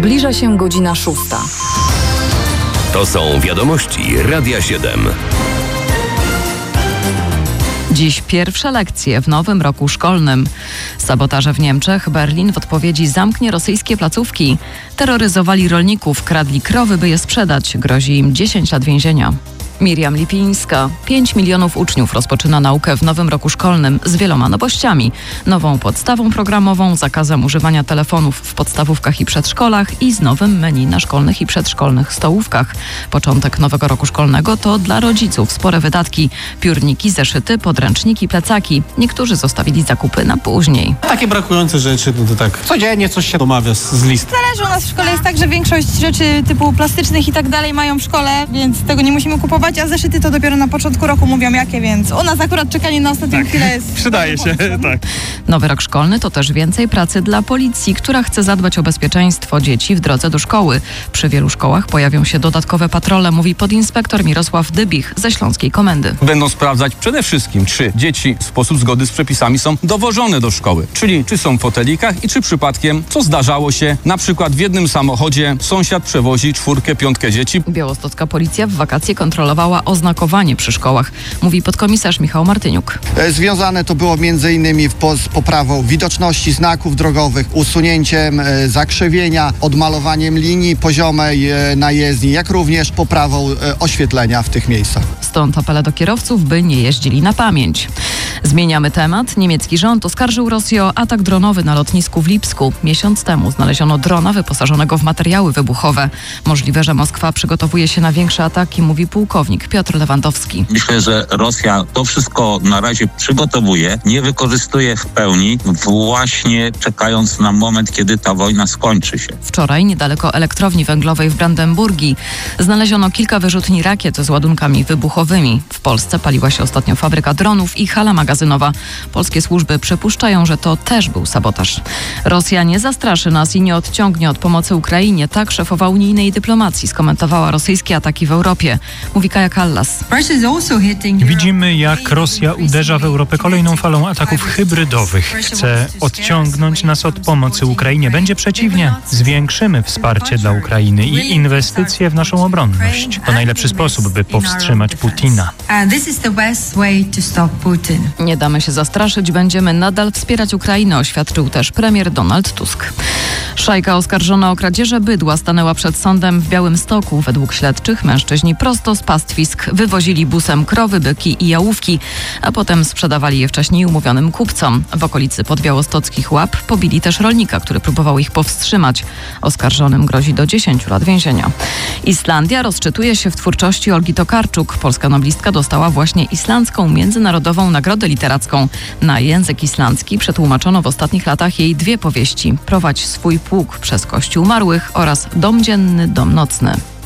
Zbliża się godzina 6. To są wiadomości Radia 7. Dziś pierwsze lekcje w nowym roku szkolnym. Sabotaże w Niemczech, Berlin w odpowiedzi zamknie rosyjskie placówki. Terroryzowali rolników, kradli krowy, by je sprzedać. Grozi im 10 lat więzienia. Miriam Lipińska. 5 milionów uczniów rozpoczyna naukę w nowym roku szkolnym z wieloma nowościami. Nową podstawą programową, zakazem używania telefonów w podstawówkach i przedszkolach i z nowym menu na szkolnych i przedszkolnych stołówkach. Początek nowego roku szkolnego to dla rodziców spore wydatki. Piórniki, zeszyty, podręczniki, plecaki. Niektórzy zostawili zakupy na później. Takie brakujące rzeczy, no to tak codziennie coś się domawia z list. Zależy, u nas w szkole jest tak, że większość rzeczy typu plastycznych i tak dalej mają w szkole, więc tego nie musimy kupować. A zeszyty to dopiero na początku roku mówią jakie, więc u nas akurat czekanie na ostatnią chwilę jest... Przydaje się, tak. Nowy rok szkolny to też więcej pracy dla policji, która chce zadbać o bezpieczeństwo dzieci w drodze do szkoły. Przy wielu szkołach pojawią się dodatkowe patrole, mówi podinspektor Mirosław Dybich ze Śląskiej Komendy. Będą sprawdzać przede wszystkim, czy dzieci w sposób zgodny z przepisami są dowożone do szkoły. Czyli czy są w fotelikach i czy przypadkiem, co zdarzało się, na przykład w jednym samochodzie sąsiad przewozi 4, 5 dzieci. Białostocka policja w wakacje kontrolowała oznakowanie przy szkołach, mówi podkomisarz Michał Martyniuk. Związane to było m.in. z poprawą widoczności znaków drogowych, usunięciem zakrzywienia, odmalowaniem linii poziomej na jezdni, jak również poprawą oświetlenia w tych miejscach. Stąd apele do kierowców, by nie jeździli na pamięć. Zmieniamy temat. Niemiecki rząd oskarżył Rosję o atak dronowy na lotnisku w Lipsku. Miesiąc temu znaleziono drona wyposażonego w materiały wybuchowe. Możliwe, że Moskwa przygotowuje się na większe ataki, mówi pułkownik Piotr Lewandowski. Myślę, że Rosja to wszystko na razie przygotowuje, nie wykorzystuje w pełni, właśnie czekając na moment, kiedy ta wojna skończy się. Wczoraj niedaleko elektrowni węglowej w Brandenburgii znaleziono kilka wyrzutni rakiet z ładunkami wybuchowymi. W Polsce paliła się ostatnio fabryka dronów i hala magazynowa. Polskie służby przypuszczają, że to też był sabotaż. Rosja nie zastraszy nas i nie odciągnie od pomocy Ukrainie. Tak szefowa unijnej dyplomacji skomentowała rosyjskie ataki w Europie. Mówi Kaja Kallas. Widzimy, jak Rosja uderza w Europę kolejną falą ataków hybrydowych. Chce odciągnąć nas od pomocy Ukrainie. Będzie przeciwnie. Zwiększymy wsparcie dla Ukrainy i inwestycje w naszą obronność. To najlepszy sposób, by powstrzymać Putina. Nie damy się zastraszyć, będziemy nadal wspierać Ukrainę, oświadczył też premier Donald Tusk. Szajka oskarżona o kradzieże bydła stanęła przed sądem w Białymstoku. Według śledczych mężczyźni prosto z pastwisk wywozili busem krowy, byki i jałówki, a potem sprzedawali je wcześniej umówionym kupcom. W okolicy podbiałostockich Łap pobili też rolnika, który próbował ich powstrzymać. Oskarżonym grozi do 10 lat więzienia. Islandia rozczytuje się w twórczości Olgi Tokarczuk. Polska noblistka dostała właśnie islandzką międzynarodową nagrodę literacką. Na język islandzki przetłumaczono w ostatnich latach jej 2 powieści: Prowadź swój pług przez kościół umarłych oraz Dom dzienny, dom nocny.